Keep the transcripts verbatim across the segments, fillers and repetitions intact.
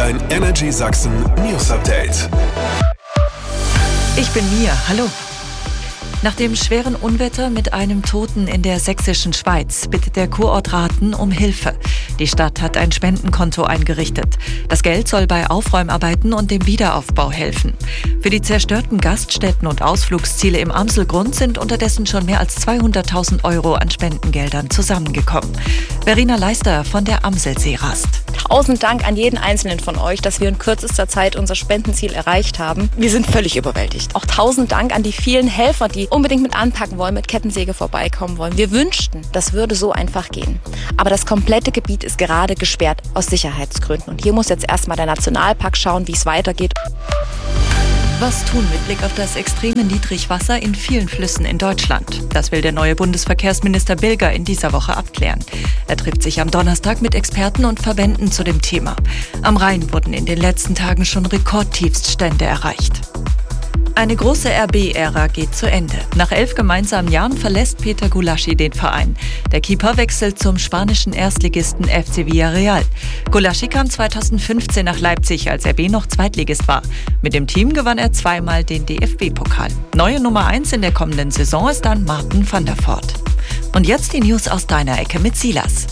Dein Energy Sachsen News Update. Ich bin Mia, hallo. Nach dem schweren Unwetter mit einem Toten in der sächsischen Schweiz bittet der Kurort Rathen um Hilfe. Die Stadt hat ein Spendenkonto eingerichtet. Das Geld soll bei Aufräumarbeiten und dem Wiederaufbau helfen. Für die zerstörten Gaststätten und Ausflugsziele im Amselgrund sind unterdessen schon mehr als zweihunderttausend Euro an Spendengeldern zusammengekommen. Verena Leister von der Amselsee-Rast. Tausend Dank an jeden Einzelnen von euch, dass wir in kürzester Zeit unser Spendenziel erreicht haben. Wir sind völlig überwältigt. Auch tausend Dank an die vielen Helfer, die unbedingt mit anpacken wollen, mit Kettensäge vorbeikommen wollen. Wir wünschten, das würde so einfach gehen. Aber das komplette Gebiet ist gerade gesperrt aus Sicherheitsgründen. Und hier muss jetzt erstmal der Nationalpark schauen, wie es weitergeht. Was tun mit Blick auf das extreme Niedrigwasser in vielen Flüssen in Deutschland? Das will der neue Bundesverkehrsminister Bilger in dieser Woche abklären. Er trifft sich am Donnerstag mit Experten und Verbänden zu dem Thema. Am Rhein wurden in den letzten Tagen schon Rekordtiefststände erreicht. Eine große R B-Ära geht zu Ende. Nach elf gemeinsamen Jahren verlässt Peter Gulaschi den Verein. Der Keeper wechselt zum spanischen Erstligisten F C Villarreal. Gulaschi kam zweitausendfünfzehn nach Leipzig, als R B noch Zweitligist war. Mit dem Team gewann er zweimal den D F B-Pokal. Neue Nummer eins in der kommenden Saison ist dann Martin van der Voort. Und jetzt die News aus deiner Ecke mit Silas.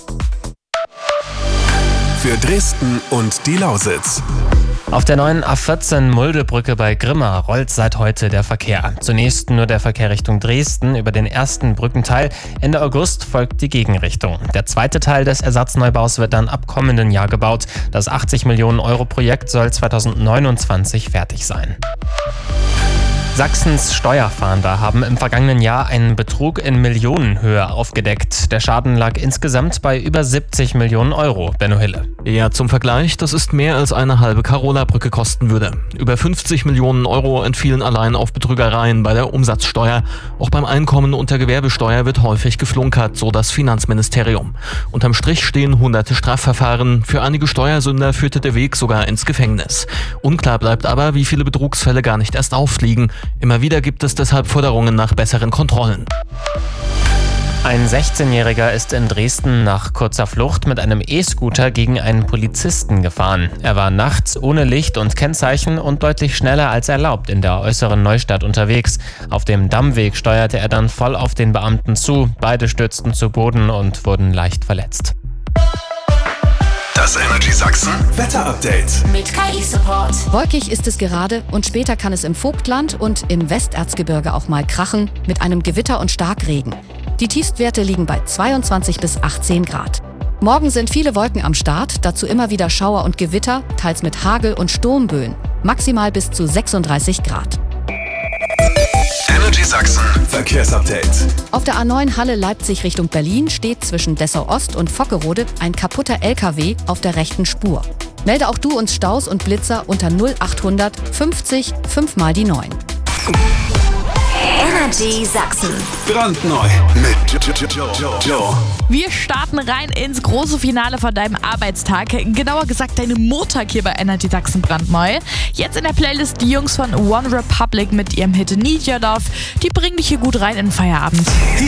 Für Dresden und die Lausitz. Auf der neuen A vierzehn Muldebrücke bei Grimma rollt seit heute der Verkehr. Zunächst nur der Verkehr Richtung Dresden über den ersten Brückenteil. Ende August folgt die Gegenrichtung. Der zweite Teil des Ersatzneubau's wird dann ab kommenden Jahr gebaut. Das achtzig Millionen Euro Projekt soll zweitausendneunundzwanzig fertig sein. Sachsens Steuerfahnder haben im vergangenen Jahr einen Betrug in Millionenhöhe aufgedeckt. Der Schaden lag insgesamt bei über siebzig Millionen Euro. Benno Hille. Ja, zum Vergleich, das ist mehr als eine halbe Carola-Brücke kosten würde. Über fünfzig Millionen Euro entfielen allein auf Betrügereien bei der Umsatzsteuer. Auch beim Einkommen- und der Gewerbesteuer wird häufig geflunkert, so das Finanzministerium. Unterm Strich stehen hunderte Strafverfahren. Für einige Steuersünder führte der Weg sogar ins Gefängnis. Unklar bleibt aber, wie viele Betrugsfälle gar nicht erst auffliegen. Immer wieder gibt es deshalb Forderungen nach besseren Kontrollen. Ein sechzehnjähriger ist in Dresden nach kurzer Flucht mit einem E-Scooter gegen einen Polizisten gefahren. Er war nachts ohne Licht und Kennzeichen und deutlich schneller als erlaubt in der äußeren Neustadt unterwegs. Auf dem Dammweg steuerte er dann voll auf den Beamten zu. Beide stürzten zu Boden und wurden leicht verletzt. Das Energy Sachsen Wetter-Update mit K I-Support. Wolkig ist es gerade und später kann es im Vogtland und im Westerzgebirge auch mal krachen mit einem Gewitter und Starkregen. Die Tiefstwerte liegen bei zweiundzwanzig bis achtzehn Grad. Morgen sind viele Wolken am Start, dazu immer wieder Schauer und Gewitter, teils mit Hagel und Sturmböen. Maximal bis zu sechsunddreißig Grad. Energy Sachsen Verkehrsupdate. Auf der A neun Halle Leipzig Richtung Berlin steht zwischen Dessau Ost und Vockerode ein kaputter L K W auf der rechten Spur. Melde auch du uns Staus und Blitzer unter null achthundert fünfzig fünf mal die neun. Energy Sachsen. Brandneu mit Joe. Wir starten rein ins große Finale von deinem Arbeitstag. Genauer gesagt deinem Montag hier bei Energy Sachsen brandneu. Jetzt in der Playlist die Jungs von One Republic mit ihrem Hit Need Your Love. Die bringen dich hier gut rein in den Feierabend.